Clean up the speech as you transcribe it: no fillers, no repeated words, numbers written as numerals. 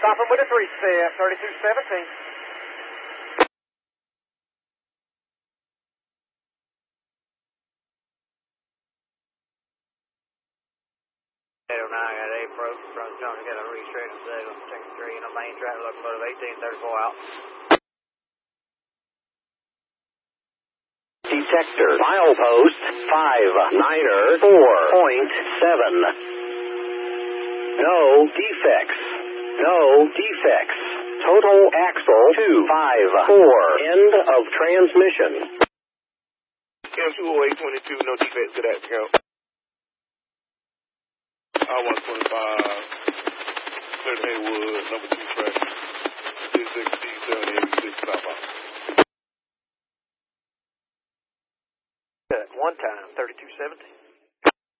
Stop him with a 3-step, 3217. Got a approach from Tony, got a restraining signal, check 3 on main track, locomotive 1834 out. Detector, milepost 59er 4.7. No defects. No defects. Total axle 254. End of transmission. M20822, no defects to that account. I-125, 13 Wood, number 2 track, 66D786 southbound. One time, 3217.